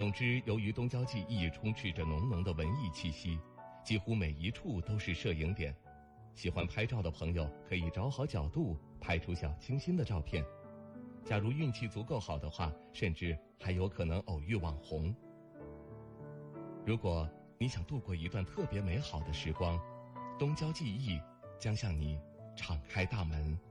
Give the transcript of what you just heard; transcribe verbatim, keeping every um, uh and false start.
总之，由于东郊记忆充斥着浓浓的文艺气息，几乎每一处都是摄影点。喜欢拍照的朋友可以找好角度，拍出小清新的照片。假如运气足够好的话，甚至还有可能偶遇网红。如果你想度过一段特别美好的时光，东郊记忆将向你敞开大门。